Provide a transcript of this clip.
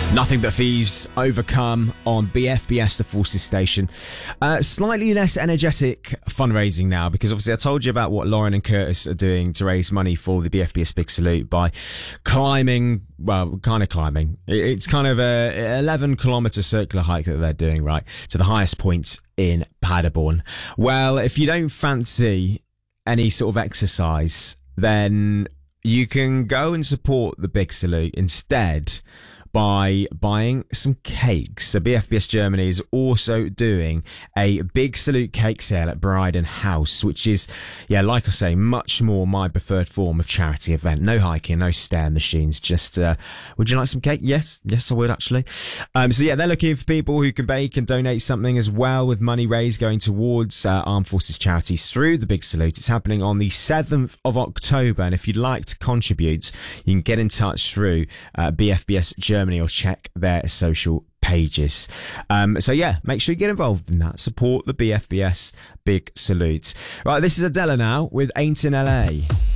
Nothing But Thieves, Overcome on BFBS, the Forces station. Slightly less energetic fundraising now, because obviously I told you about what Lauren and Curtis are doing to raise money for the BFBS Big Salute by climbing. It's kind of a 11-kilometre circular hike that they're doing, right, to the highest point in Paderborn. Well, if you don't fancy any sort of exercise, then you can go and support the Big Salute instead by buying some cakes. So BFBS Germany is also doing a Big Salute cake sale at Bryden House, which is, like I say, much more my preferred form of charity event. No hiking, no stair machines, just, would you like some cake? Yes, I would actually. They're looking for people who can bake and donate something as well, with money raised going towards Armed Forces charities through the Big Salute. It's happening on the 7th of October, and if you'd like to contribute, you can get in touch through BFBS Germany or check their social pages. Make sure you get involved in that. Support the BFBS Big Salute. Right, this is Adela now with Ain't in LA.